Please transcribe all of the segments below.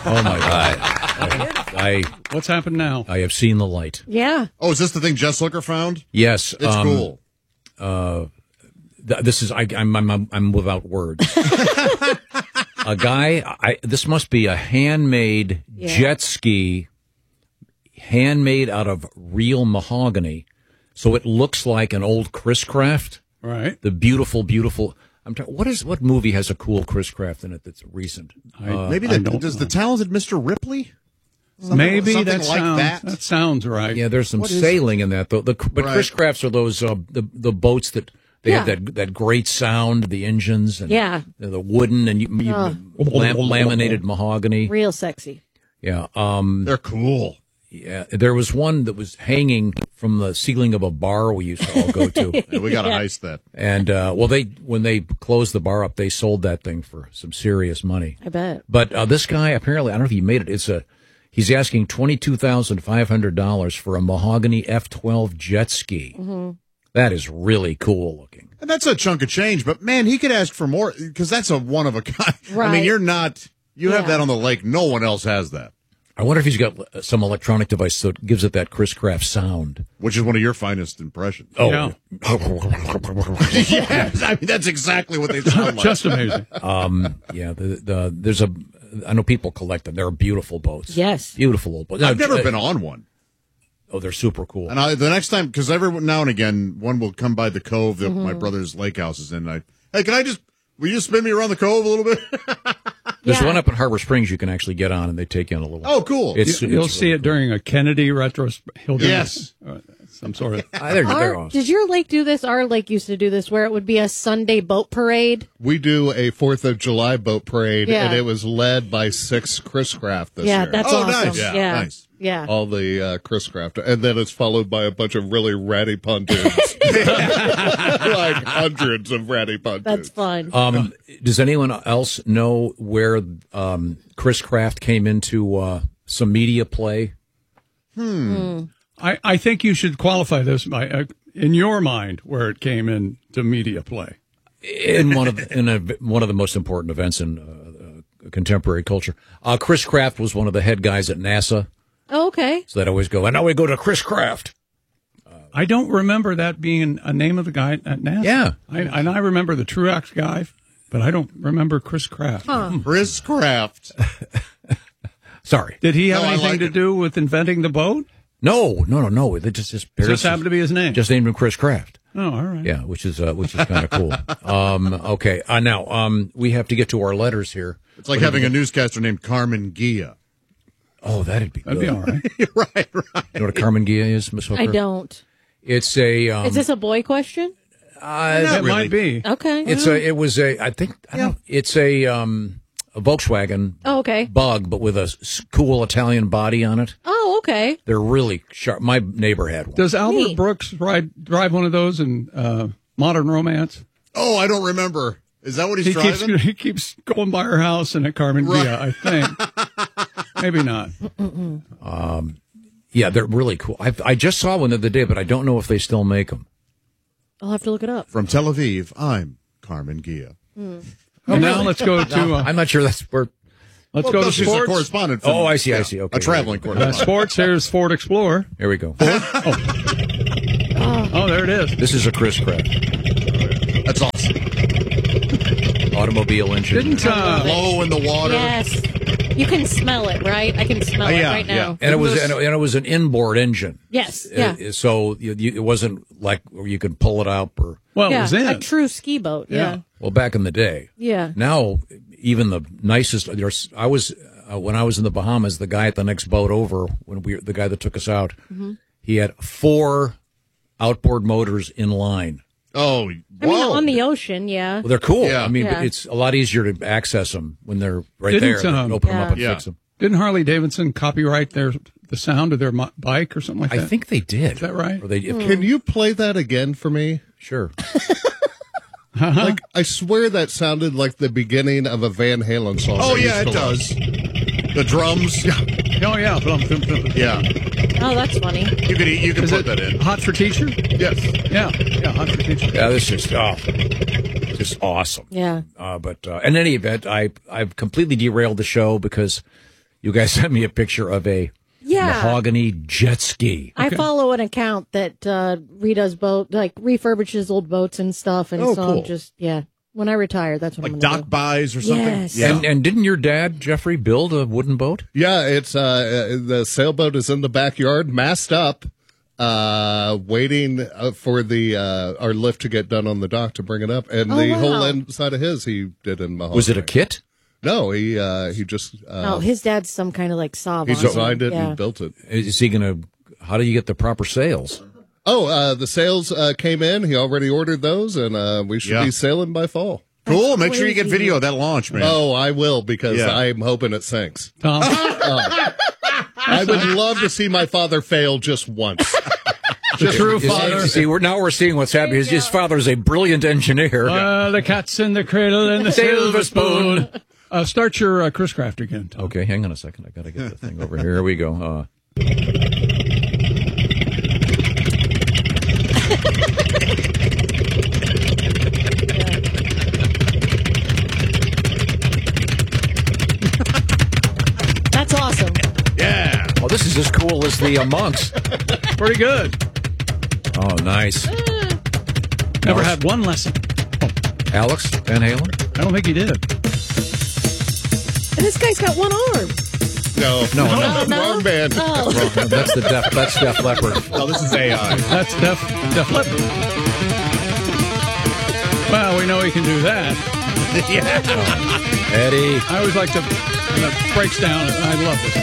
Oh my God! What's happened now? I have seen the light. Yeah. Oh, is this the thing Jess Looker found? Yes, It's cool. This is I'm without words. A guy. This must be a handmade jet ski, handmade out of real mahogany, so it looks like an old Chris Craft. Right. The beautiful. What movie has a cool Chris Craft in it that's recent? Maybe does the talented Mr. Ripley? Maybe something that like sounds that. that sounds right. Yeah, there's some sailing in that though. But Chris Crafts are those the boats that they have that great sound, the engines, and the wooden and laminated mahogany. Real sexy. Yeah, they're cool. Yeah, there was one that was hanging from the ceiling of a bar we used to all go to. And we got to heist that. And when they closed the bar up, they sold that thing for some serious money. I bet. But this guy apparently, I don't know if he made it. He's asking $22,500 for a mahogany F-12 jet ski. Mm-hmm. That is really cool looking. And that's a chunk of change, but man, he could ask for more because that's a one of a kind. Right. I mean, you have that on the lake. No one else has that. I wonder if he's got some electronic device that gives it that Chris Craft sound. Which is one of your finest impressions. Oh, yeah. Yes, I mean, that's exactly what they sound like. Just amazing. I know people collect them. They're beautiful boats. Yes. Beautiful old boats. I've never been on one. Oh, they're super cool. And the next time, because every now and again, one will come by the cove that my brother's lake house is in. Hey, will you spin me around the cove a little bit? There's one up in Harbor Springs you can actually get on, and they take you on a little. Oh, cool. You'll see it during a Kennedy retrospect. Yes. Some sort of. They're awesome. Did your lake do this? Our lake used to do this, where it would be a Sunday boat parade. We do a 4th of July boat parade, Yeah. and it was led by 6 Chris Craft this year. That's Oh, awesome. nice. Yeah. Nice. Yeah. All the Chris Craft. And then it's followed by a bunch of really ratty pontoons. Like hundreds of ratty pontoons. That's fun. Does anyone else know where Chris Craft came into some media play? I think you should qualify this by, in your mind, where it came into media play. In one of the most important events in contemporary culture. Chris Craft was one of the head guys at NASA. Oh, okay. So that always go, and now we go to Chris Craft. I don't remember that being a name of the guy at NASA. Yeah. I remember the Truax guy, but I don't remember Chris Craft. Chris Craft. Sorry. Did he have No, I anything like to it. do with inventing the boat? No. It just happened to be his name. Just named him Chris Craft. Oh, all right. Yeah, which is kind of cool. Okay. Now we have to get to our letters here. It's like having a newscaster named Carmen Gia. Oh, that'd be good. That'd be all right. Right. You know what a Carmen Gia is, Miss Hooker? I don't. It's a. Is this a boy question? It might be. Okay. It's it's a Volkswagen Oh, okay. Bug, but with a cool Italian body on it. Oh, okay. They're really sharp. My neighbor had one. Does Albert Neat. Brooks drive one of those in Modern Romance? Oh, I don't remember. Is that what he's driving? He keeps going by her house in a Carmen Gia, I think. Maybe not. Yeah, they're really cool. I just saw one the other day, but I don't know if they still make them. I'll have to look it up. From Tel Aviv, I'm Carmen Gia. And now let's go to I'm not sure that's where. let's go to She's a sports. correspondent. From, I see. Okay. A traveling correspondent. Sports. Here's Ford Explorer. Here we go. Oh, there it is. This is a Chris Craft That's awesome. automobile engine. Didn't Low in the water. Yes. You can smell it, right? I can smell it yeah, right now. And it was an inboard engine. Yes. Yeah. So it wasn't like where you could pull it out or. well, it Yeah. was in. A true ski boat. Yeah. Well, back in the day. Yeah. Now, even the nicest. I was when I was in the Bahamas. The guy at the next boat over, the guy that took us out, he had 4 outboard motors in line. Oh, I mean, whoa. on the ocean, yeah. Well, they're cool. Yeah. I mean, Yeah. it's a lot easier to access them when they're right Didn't, there. You can open them up and Yeah. fix them. Didn't Harley Davidson copyright the sound of their bike or something like that? I think they did. Is that right? Or they, Can you play that again for me? Sure. Like, I swear that sounded like the beginning of a Van Halen song. Oh, I yeah, used it to love. does. The drums. Oh, yeah. Yeah. Oh, that's funny. You can Is put it that in. Hot for Teacher? Yes. Yeah, Hot for Teacher. Yeah, this is just awesome. Yeah. But in any event, I've completely derailed the show because You guys sent me a picture of a mahogany jet ski. I follow an account that redoes refurbishes old boats and stuff. And so cool. I'm just, when I retire, that's what I'm Like going to dock do. buys or something? Yes. Yeah. And didn't your dad, Jeffrey, build a wooden boat? Yeah, it's the sailboat is in the backyard, mast up, waiting for the our lift to get done on the dock to bring it up. And the whole inside of his he did in mahogany. Was it a kit? No, he just his dad's some kind of like savant. he designed it and built it. Is he going to? How do you get the proper sails? Oh, the sails came in. He already ordered those, and we should be sailing by fall. Cool. Make sure you get video of that launch, man. Oh, I will, because I'm hoping it sinks. Tom, I would love to see my father fail just once. true father. See, we're seeing what's happening. His father is a brilliant engineer. The cat's in the cradle and the silver spoon. Start your Chris Craft again, Tom. Okay, hang on a second. I got to get the thing over here. Here we go. That's awesome. Yeah. Oh, this is as cool as the monks. Pretty good. Oh, nice. Never had one lesson. Alex Van Halen? I don't think he did. And this guy's got one arm. No, wrong band. Oh. Well, that's Def Leppard. Oh, this is AI. That's Def Leppard. Well, we know he can do that. Eddie. I always like to when it breaks down. I love this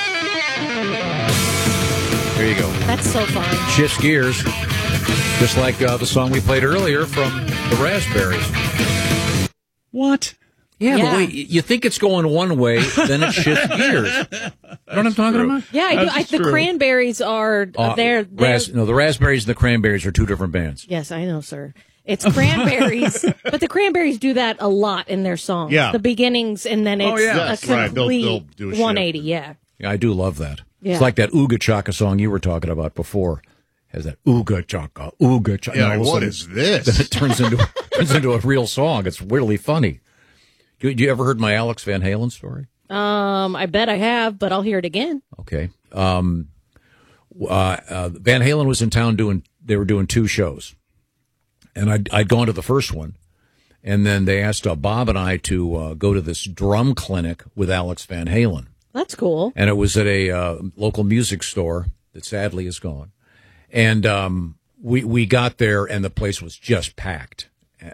part. Here you go. That's so fun. Shifts gears. Just like the song we played earlier from the Raspberries. What? Yeah, Yeah. the way you think it's going one way, then it shifts gears. You know what I'm talking about? Yeah, I do. That's The true. Cranberries are they're the Raspberries and the Cranberries are two different bands. Yes, I know, sir. It's Cranberries, but the Cranberries do that a lot in their songs. Yeah. The beginnings, and then it's Yes, a right. They'll complete do a shift. 180. Yeah. Yeah, I do love that. Yeah. It's like that Ooga Chaka song you were talking about before. Has that Ooga Chaka, Ooga Chaka. Yeah, And all of a what sudden is this? Then it turns into a real song. It's really funny. Do you ever heard my Alex Van Halen story? I bet I have, but I'll hear it again. Okay. Van Halen was in town they were doing two shows. And I'd gone to the first one. And then they asked Bob and I to go to this drum clinic with Alex Van Halen. That's cool. And it was at a local music store that sadly is gone. And we got there, and the place was just packed,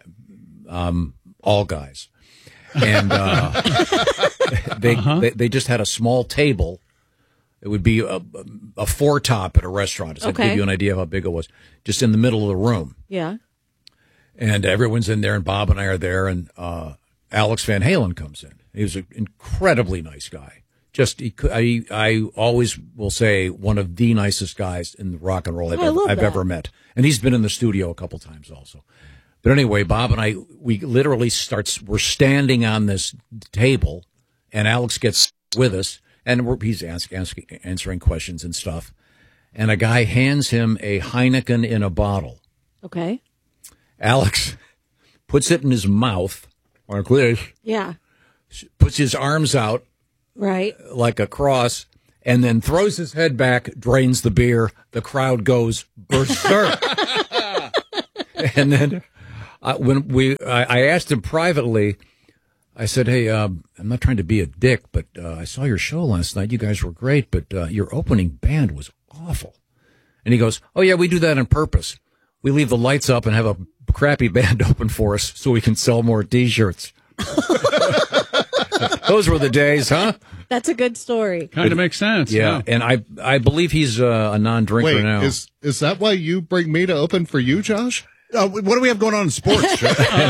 all guys. And they just had a small table. It would be a four-top at a restaurant. Does that give you an idea of how big it was? Just in the middle of the room. Yeah. And everyone's in there, and Bob and I are there, and Alex Van Halen comes in. He was an incredibly nice guy. I always will say one of the nicest guys in the rock and roll I've ever met. And he's been in the studio a couple times also. But anyway, Bob and I, we literally we're standing on this table, and Alex gets with us, and he's answering questions and stuff. And a guy hands him a Heineken in a bottle. Okay. Alex puts it in his mouth, like this, Yeah. puts his arms out, Right. like a cross, and then throws his head back, drains the beer. The crowd goes berserk. And then I asked him privately, I said, hey, I'm not trying to be a dick, but I saw your show last night. You guys were great, but your opening band was awful. And he goes, oh, yeah, we do that on purpose. We leave the lights up and have a crappy band open for us so we can sell more T-shirts. Those were the days, huh? That's a good story. Kind of makes sense. Yeah, and I believe he's a non-drinker Wait, now. is that why you bring me to open for you, Josh? What do we have going on in sports?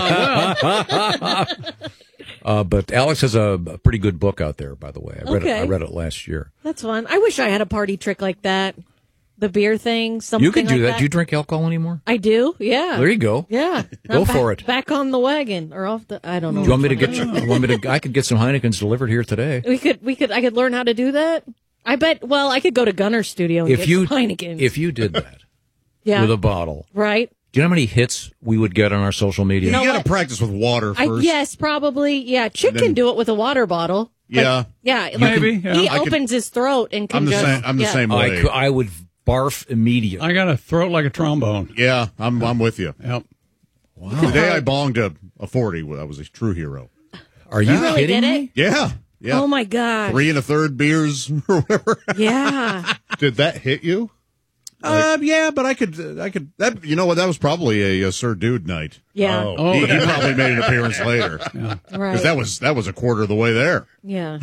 But Alex has a pretty good book out there, by the way. I read it last year. That's fun. I wish I had a party trick like that. The beer thing, something You could do like that. Do you drink alcohol anymore? I do, yeah. There you go. Yeah. Go I'm for it. Back on the wagon or off the, I don't know. Do you want me to get I could get some Heinekens delivered here today. I could learn how to do that. I bet, I could go to Gunner's studio and get some Heineken. If you did that yeah. with a bottle, right? do you know how many hits we would get on our social media? know You got what? to practice with water first. Yes, probably. Yeah. Chick can do it with a water bottle. Yeah. Yeah, Maybe, yeah. he I could- opens his throat and can I'm the just. same. I'm the yeah. same way. I would barf immediately. I got a throat like a trombone. Yeah, I'm with you. Yep. The day I bonged a 40, I was a true hero. Are you really kidding did me? it? Yeah. Yeah. Oh my god. 3 1/3 beers or whatever. Yeah. Did that hit you? Yeah, but I could. That you know what? That was probably a Sir Dude night. Yeah. Oh, He probably made an appearance later Right. because that was a quarter of the way there. Yeah.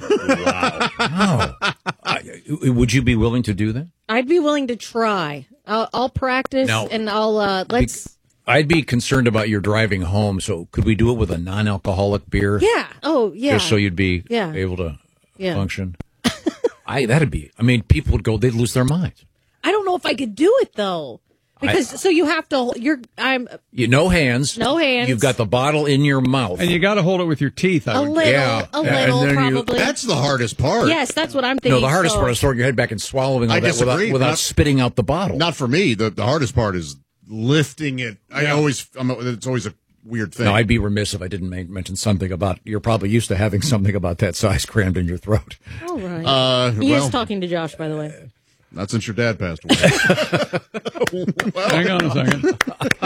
Would you be willing to do that? I'd be willing to try. I'll practice Now- and I'll let's. I'd be concerned about your driving home. So could we do it with a non-alcoholic beer? Yeah. Oh yeah. Just so you'd be Yeah. able to Yeah. function. That'd be. I mean, people would go. They'd lose their minds. I don't know if I could do it though, because so you have to. No hands. No hands. You've got the bottle in your mouth. And you got to hold it with your teeth. I a would little, yeah. a And little then you- probably. That's the hardest part. Yes, that's what I'm thinking. No, the hardest so- part is throwing your head back and swallowing all I that disagree. without Not- spitting out the bottle. Not for me. The hardest part is lifting it. It's always a weird thing. No, I'd be remiss if I didn't mention something about. You're probably used to having something about that size crammed in your throat. All right. He well, is talking to Josh, by the way. not since your dad passed away. Hang on a second.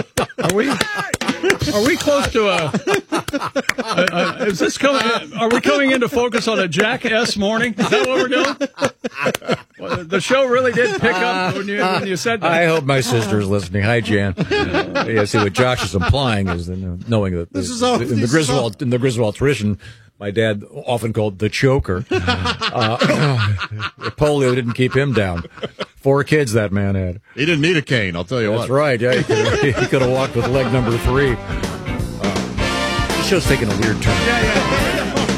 Are we close to is this coming? Are we coming into focus on a Jack S morning? Is that what we're doing? Well, the show really did pick up when you said that. I hope my sister's listening. Hi, Jan. Yeah, see what Josh is implying is knowing that in the Griswold tradition, my dad often called the choker. Polio didn't keep him down. 4 kids that man had. He didn't need a cane. I'll tell you That's what. right. Yeah, he could have walked with leg number 3. The show's taking a weird turn.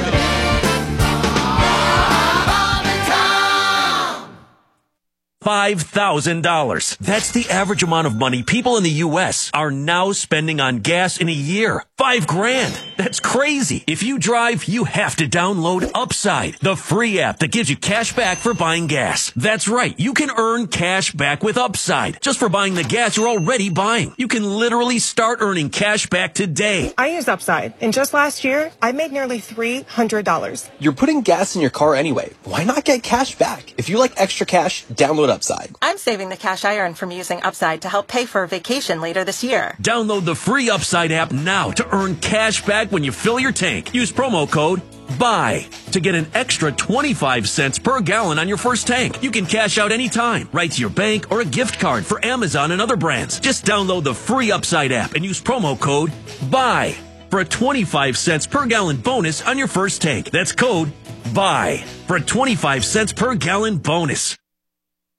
$5,000. That's the average amount of money people in the U.S. are now spending on gas in a year. $5,000. That's crazy. If you drive, you have to download Upside, the free app that gives you cash back for buying gas. That's right. You can earn cash back with Upside just for buying the gas you're already buying. You can literally start earning cash back today. I use Upside, and just last year, I made nearly $300. You're putting gas in your car anyway. Why not get cash back? If you like extra cash, download Upside. I'm saving the cash I earn from using Upside to help pay for a vacation later this year. Download the free Upside app now to earn cash back when you fill your tank. Use promo code BUY to get an extra 25 cents per gallon on your first tank. You can cash out anytime, right to your bank or a gift card for Amazon and other brands. Just download the free Upside app and use promo code BUY for a 25 cents per gallon bonus on your first tank. That's code BUY for a 25 cents per gallon bonus.